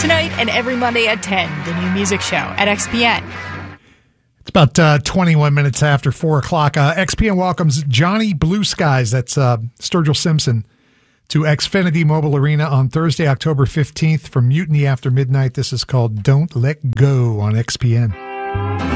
Tonight and every Monday at 10, the new music show at XPN. It's about 21 minutes after 4 o'clock. XPN welcomes Johnny Blue Skies, that's Sturgill Simpson, to Xfinity Mobile Arena on Thursday, October 15th from Mutiny After Midnight. This is called Don't Let Go on XPN.